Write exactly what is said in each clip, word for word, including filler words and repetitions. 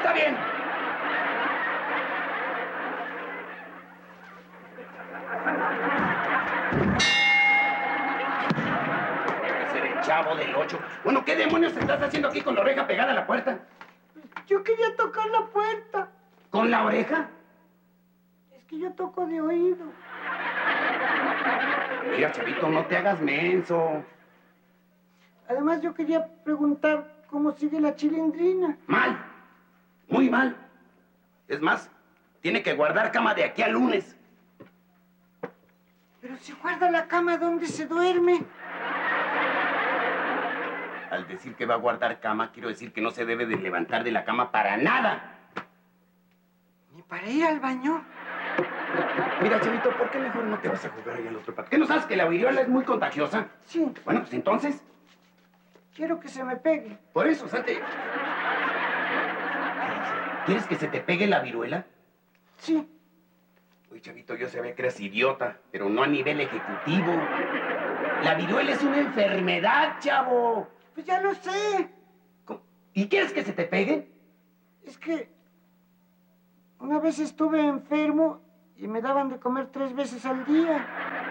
está bien. Debe ser el Chavo del Ocho. Bueno, ¿qué demonios estás haciendo aquí con la oreja pegada a la puerta? Yo quería tocar la puerta. ¿Con la oreja? Es que yo toco de oído. Mira, chavito, no te hagas menso. Además, yo quería preguntar cómo sigue la Chilindrina. Mal. Muy mal. Es más, tiene que guardar cama de aquí al lunes. Pero si guarda la cama donde se duerme. Al decir que va a guardar cama, quiero decir que no se debe de levantar de la cama para nada. Ni para ir al baño. Mira, chavito, ¿por qué mejor no te vas a jugar allá al otro patio? ¿Qué no sabes que la viruela es muy contagiosa? Sí. Bueno, pues entonces... Quiero que se me pegue. Por eso, salte. ¿Quieres que se te pegue la viruela? Sí. Uy, chavito, yo sabía que eras idiota, pero no a nivel ejecutivo. La viruela es una enfermedad, chavo. Pues ya lo sé. ¿Cómo? ¿Y quieres que se te pegue? Es que una vez estuve enfermo y me daban de comer tres veces al día.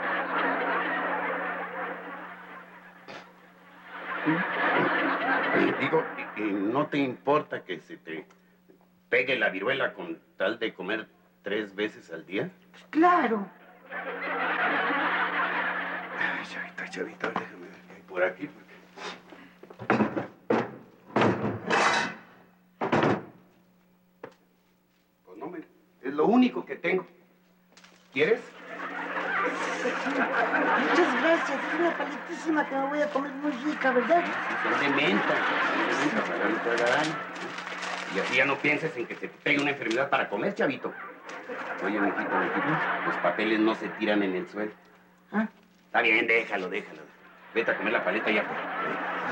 Digo, ¿y no te importa que se te pegue la viruela con tal de comer tres veces al día? Pues claro. Ay, chavito, chavito, déjame ver qué hay por aquí. Pues no, mira, es lo único que tengo. ¿Quieres? Muchas gracias. Es una paletísima que me voy a comer muy rica, ¿verdad? Sí, son de menta. Son de menta para no te haga daño. Y así ya no pienses en que se te pegue una enfermedad para comer, chavito. Oye, mijito, mijito, los papeles no se tiran en el suelo. ¿Ah? Está bien, déjalo, déjalo. Vete a comer la paleta ya. Pues.